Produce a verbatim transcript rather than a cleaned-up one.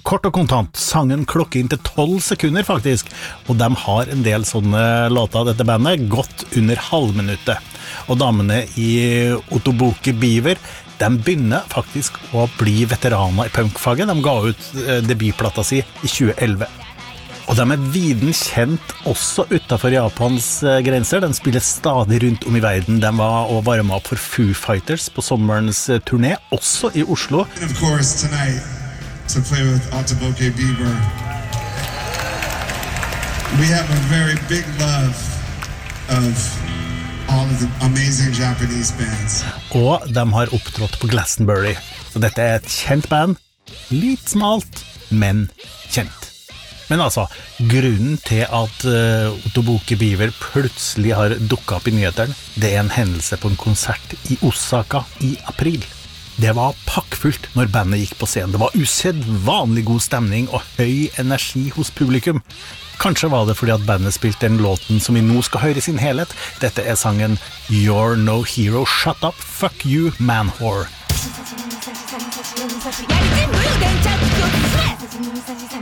Kort og kontant, sangen klokker inn til tolv sekunder faktisk, og de har en del sånne låter av dette bandet, godt under halvminuttet. Og damene i Otoboke Beaver, de begynner faktisk å bli veteraner i punkfaget. De ga ut debutplata si i tjue elleve. Og de er viden kjent også utenfor Japans grenser. De spiller stadig rundt om i verden. De var og varmet opp for Foo Fighters på sommerens turné, også i Oslo. And of course, tonight, to play with Otoboke Beaver, we have a very big love of all of the amazing Japanese bands. Og de har opptrådt på Glastonbury. Så dette er et kjent band. Litt smalt, men kjent. Men altså, grunnen til at uh, Otoboke Beaver plutselig har dukket opp i nyheterne, det er en hendelse på en konsert i Osaka i april. Det var pakkfullt når bandet gikk på scenen. Det var usedvanlig god stemning og høy energi hos publikum. Kanskje var det fordi at bandet spilte den låten som vi nå skal høre i sin helhet. Dette er sangen You're No Hero, Shut Up, Fuck You, Man Whore.